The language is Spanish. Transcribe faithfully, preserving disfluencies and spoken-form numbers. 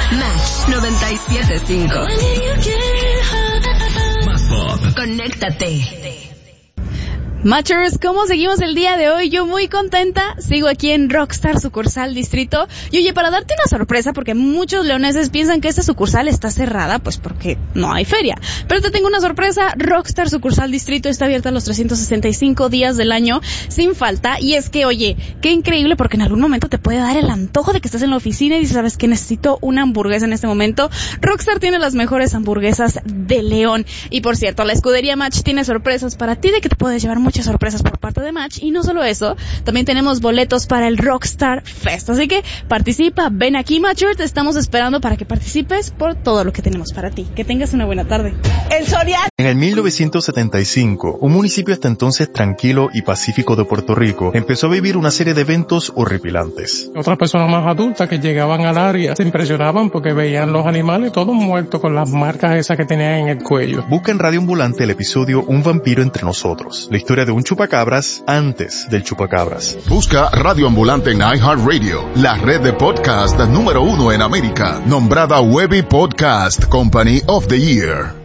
Match noventa y siete punto cinco. Más pop. Conéctate. Matchers, ¿cómo seguimos el día de hoy? Yo muy contenta, sigo aquí en Rockstar Sucursal Distrito. Y oye, para darte una sorpresa, porque muchos leoneses piensan que esta sucursal está cerrada, pues porque no hay feria. Pero te tengo una sorpresa, Rockstar Sucursal Distrito está abierta los trescientos sesenta y cinco días del año, sin falta. Y es que, oye, qué increíble, porque en algún momento te puede dar el antojo de que estás en la oficina y dices, ¿sabes qué? Necesito una hamburguesa en este momento. Rockstar tiene las mejores hamburguesas de León. Y por cierto, la escudería Match tiene sorpresas para ti, de que te puedes llevar muchas sorpresas por parte de Match. Y no solo eso, también tenemos boletos para el Rockstar Fest, así que participa, ven aquí Matcher, te estamos esperando para que participes por todo lo que tenemos para ti. Que tengas una buena tarde. El Soriano. En el mil novecientos setenta y cinco, un municipio hasta entonces tranquilo y pacífico de Puerto Rico empezó a vivir una serie de eventos horripilantes. Otras personas más adultas que llegaban al área se impresionaban porque veían los animales todos muertos con las marcas esas que tenían en el cuello. Busca en Radio Ambulante el episodio Un vampiro entre nosotros, la historia de un chupacabras antes del chupacabras. Busca Radio Ambulante en iHeartRadio, la red de podcast número uno en América, nombrada Webby Podcast Company of the Year.